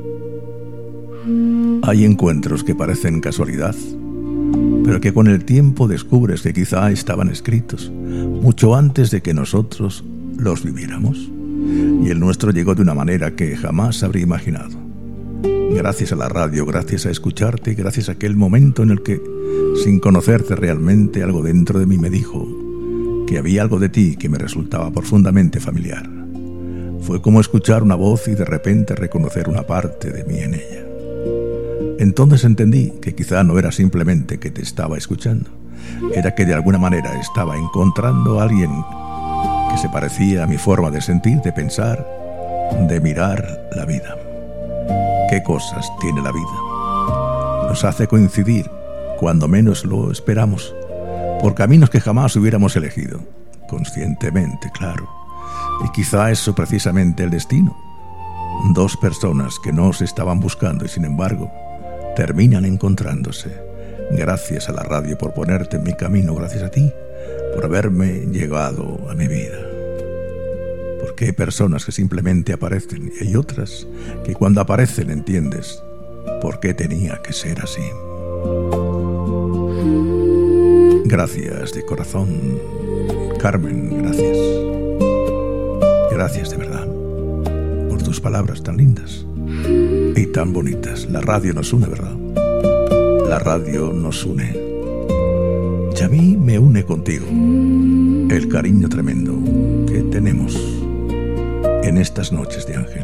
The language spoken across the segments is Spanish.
Hay encuentros que parecen casualidad, pero que con el tiempo descubres que quizá estaban escritos mucho antes de que nosotros los viviéramos, y el nuestro llegó de una manera que jamás habría imaginado. Gracias a la radio, gracias a escucharte, gracias a aquel momento en el que, sin conocerte realmente, algo dentro de mí me dijo que había algo de ti que me resultaba profundamente familiar. Fue como escuchar una voz y de repente reconocer una parte de mí en ella. Entonces entendí que quizá no era simplemente que te estaba escuchando, era que de alguna manera estaba encontrando a alguien que se parecía a mi forma de sentir, de pensar, de mirar la vida. ¿Qué cosas tiene la vida? Nos hace coincidir cuando menos lo esperamos, por caminos que jamás hubiéramos elegido, conscientemente, claro. Y quizá eso precisamente el destino. Dos personas que no se estaban buscando y sin embargo terminan encontrándose. Gracias a la radio por ponerte en mi camino, gracias a ti por haberme llegado a mi vida. Porque hay personas que simplemente aparecen y hay otras que cuando aparecen entiendes por qué tenía que ser así. Gracias de corazón, Carmen, gracias. Gracias de verdad por tus palabras tan lindas y tan bonitas. La radio nos une, ¿verdad? La radio nos une. Y a mí me une contigo el cariño tremendo que tenemos en estas noches de ángel.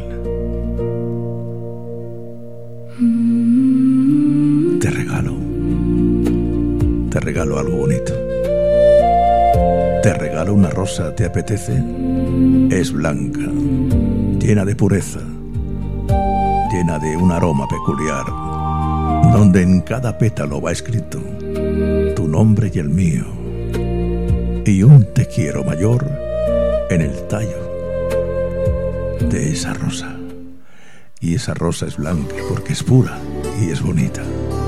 Te regalo algo bonito. Te regalo una rosa, ¿te apetece? Es blanca, llena de pureza, llena de un aroma peculiar, donde en cada pétalo va escrito tu nombre y el mío, y un te quiero mayor en el tallo de esa rosa. Y esa rosa es blanca porque es pura y es bonita.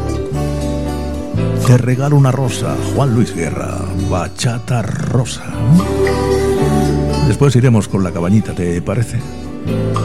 Te regalo una rosa, Juan Luis Guerra, bachata rosa. Después iremos con la cabañita, ¿te parece?